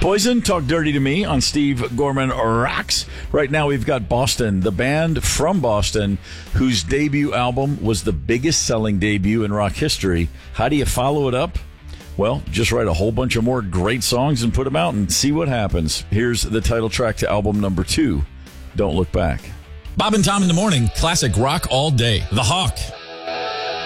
Poison, Talk Dirty to Me on Steve Gorman Rocks. Right now we've got Boston, the band from Boston, whose debut album was the biggest selling debut in rock history. How do you follow it up? Well, just write a whole bunch of more great songs and put them out and see what happens. Here's the title track to album number 2, Don't Look Back. Bob and Tom in the morning, classic rock all day. The Hawk.